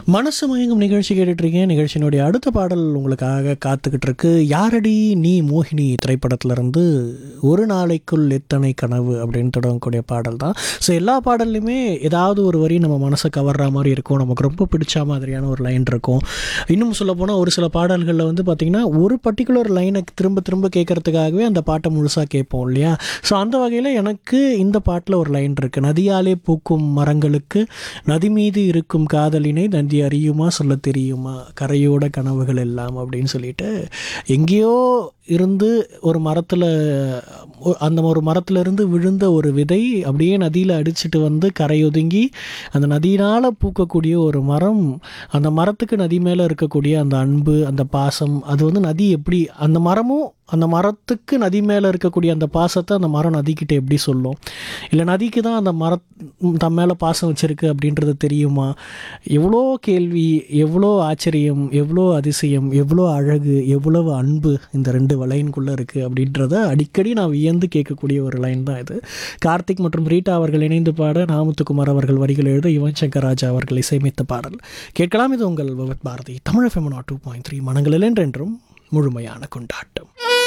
மனசு மயங்கும் நிகழ்ச்சி கேட்டுட்ருக்கேன். நிகழ்ச்சியினுடைய அடுத்த பாடல் உங்களுக்காக காத்துக்கிட்டு இருக்கு. யாரடி நீ மோகினி திரைப்படத்திலிருந்து ஒரு நாளைக்குள் எத்தனை கனவு அப்படின்னு தொடங்கக்கூடிய பாடல் தான். ஸோ எல்லா பாடல்லையுமே ஏதாவது ஒரு வரி நம்ம மனசை கவர்ற மாதிரி இருக்கும், நமக்கு ரொம்ப பிடிச்ச மாதிரியான ஒரு லைன் இருக்கும். இன்னும் சொல்லப்போனால் ஒரு சில பாடல்களில் வந்து பார்த்திங்கன்னா ஒரு பர்டிகுலர் லைனை திரும்ப திரும்ப கேட்குறதுக்காகவே அந்த பாட்டை முழுசாக கேட்போம் இல்லையா? ஸோ அந்த வகையில் எனக்கு இந்த பாட்டில் ஒரு லைன் இருக்குது. நதியாலே பூக்கும் மரங்களுக்கு நதி மீது இருக்கும் காதலினை நதி அறியுமா சொல்ல தெரியுமா கரையோட கனவுகள் எல்லாம் அப்படின்னு சொல்லிட்டு, எங்கேயோ இருந்து ஒரு மரத்தில் அந்த ஒரு மரத்துலேருந்து விழுந்த ஒரு விதை அப்படியே நதியில் அடிச்சுட்டு வந்து கரையொதுங்கி அந்த நதியினால் பூக்கக்கூடிய ஒரு மரம், அந்த மரத்துக்கு நதி மேலே இருக்கக்கூடிய அந்த அன்பு, அந்த பாசம், அது வந்து நதி எப்படி அந்த மரமும் அந்த மரத்துக்கு நதி மேலே இருக்கக்கூடிய அந்த பாசத்தை அந்த மரம் நதிக்கிட்ட எப்படி சொல்லும்? இல்லை நதிக்கு தான் அந்த தன் மேலே பாசம் வச்சுருக்கு அப்படின்றது தெரியுமா? எவ்வளோ கேள்வி, எவ்வளோ ஆச்சரியம், எவ்வளோ அதிசயம், எவ்வளோ அழகு, எவ்வளவு அன்பு இந்த ரெண்டு லைனுக்குள்ளே இருக்குது அப்படின்றத அடிக்கடி நான் வியந்து கேட்கக்கூடிய ஒரு லைன் தான் இது. கார்த்திக் மற்றும் ரீட்டா அவர்கள் இணைந்து பாட, நாமுத்துக்குமார் அவர்கள் வரிகள் எழுத, யுவன் சங்கர் ராஜா அவர்கள் இசையமைத்த பாடல் கேட்கலாம். இது உங்கள் விவத் பாரதி தமிழ் FM 2.3 மனங்களில் என்றென்றும் முழுமையான கொண்டாட்டம்.